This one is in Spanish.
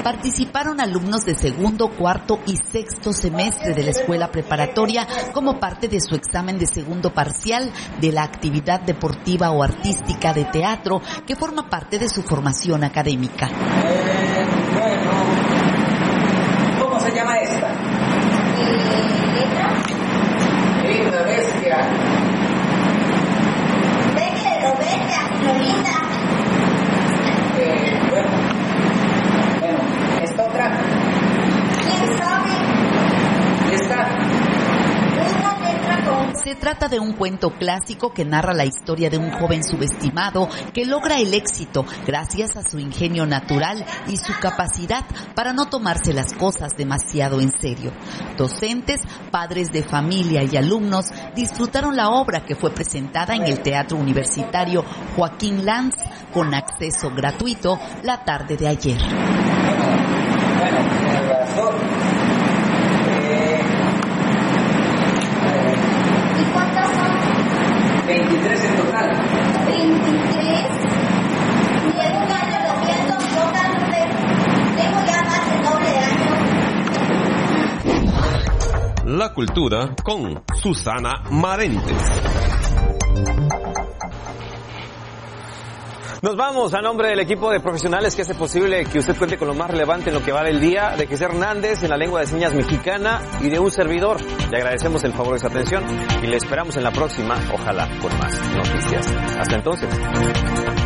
participaron alumnos de segundo, cuarto y sexto semestre de la escuela preparatoria como parte de su examen de segundo parcial de la actividad deportiva o artística de teatro que forma parte de su formación académica. Bueno, ¿cómo se llama esta? ¿Letra? Linda bestia. Bestia, Lolita. Bueno, esta otra. ¿Quién sabe? Esta. Una letra con... Se trata de un cuento clásico que narra la historia de un joven subestimado que logra el éxito gracias a su ingenio natural y su capacidad para no tomarse las cosas demasiado en serio. Docentes, padres de familia y alumnos disfrutaron la obra que fue presentada en el Teatro Universitario Joaquín Lanz con acceso gratuito la tarde de ayer. Bueno, tienes razón. ¿Y cuántas son? 23 en total. 23. Llevo un año haciendo, yo tal vez tengo ya más del doble de años. La cultura con Susana Marentes. Nos vamos a nombre del equipo de profesionales que hace posible que usted cuente con lo más relevante en lo que va del día, de Jesús Hernández en la lengua de señas mexicana y de un servidor. Le agradecemos el favor de su atención y le esperamos en la próxima, ojalá con más noticias. Hasta entonces.